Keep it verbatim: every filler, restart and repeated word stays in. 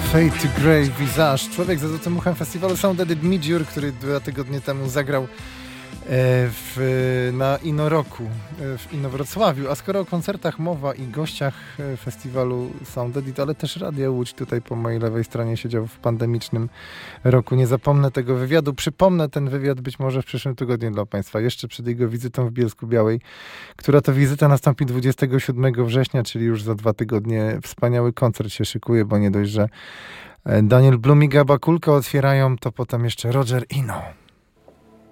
Fade to Grey Visage. Człowiek za złotym uchem festiwalu Sound Edit Midjur, który dwa tygodnie temu zagrał w, na Ino Roku w Ino Wrocławiu. A skoro o koncertach mowa i gościach festiwalu Sound Edit, ale też Radia Łódź tutaj po mojej lewej stronie siedział w pandemicznym roku. Nie zapomnę tego wywiadu. Przypomnę ten wywiad być może w przyszłym tygodniu dla Państwa, jeszcze przed jego wizytą w Bielsku Białej, która to wizyta nastąpi dwudziestego siódmego września, czyli już za dwa tygodnie. Wspaniały koncert się szykuje, bo nie dość, że Daniel Blum i Gaba Kulka otwierają, to potem jeszcze Roger Eno.